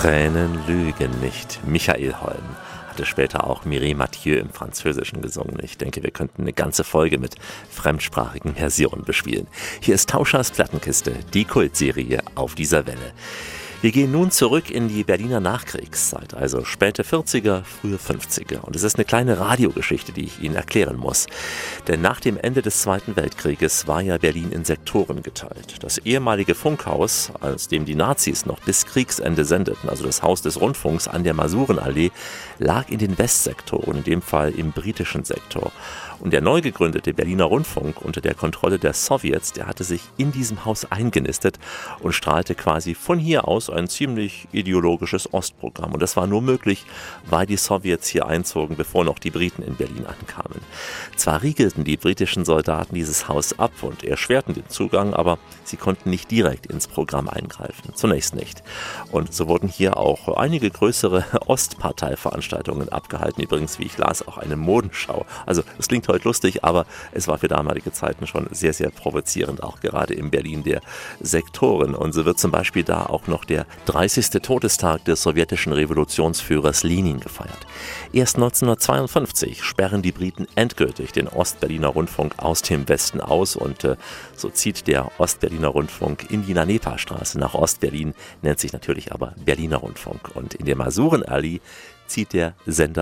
Tränen lügen nicht. Michael Holm hatte später auch Mireille Mathieu im Französischen gesungen. Ich denke, wir könnten eine ganze Folge mit fremdsprachigen Versionen bespielen. Hier ist Tauschers Plattenkiste, die Kultserie auf dieser Welle. Wir gehen nun zurück in die Berliner Nachkriegszeit, also späte 40er, frühe 50er. Und es ist eine kleine Radiogeschichte, die ich Ihnen erklären muss. Denn nach dem Ende des Zweiten Weltkrieges war ja Berlin in Sektoren geteilt. Das ehemalige Funkhaus, aus dem die Nazis noch bis Kriegsende sendeten, also das Haus des Rundfunks an der Masurenallee, lag in den Westsektoren, in dem Fall im britischen Sektor. Und der neu gegründete Berliner Rundfunk unter der Kontrolle der Sowjets, der hatte sich in diesem Haus eingenistet und strahlte quasi von hier aus ein ziemlich ideologisches Ostprogramm. Und das war nur möglich, weil die Sowjets hier einzogen, bevor noch die Briten in Berlin ankamen. Zwar riegelten die britischen Soldaten dieses Haus ab und erschwerten den Zugang, aber sie konnten nicht direkt ins Programm eingreifen. Zunächst nicht. Und so wurden hier auch einige größere Ostparteiveranstaltungen abgehalten. Übrigens, wie ich las, auch eine Modenschau. Also es klingt heute lustig, aber es war für damalige Zeiten schon sehr, sehr provozierend, auch gerade in Berlin der Sektoren. Und so wird zum Beispiel da auch noch der 30. Todestag des sowjetischen Revolutionsführers Lenin gefeiert. Erst 1952 sperren die Briten endgültig den Ostberliner Rundfunk aus dem Westen aus und so zieht der Ostberliner Rundfunk in die Nanepa-Straße nach Ostberlin, nennt sich natürlich aber Berliner Rundfunk. Und in der Masurenallee zieht der Sender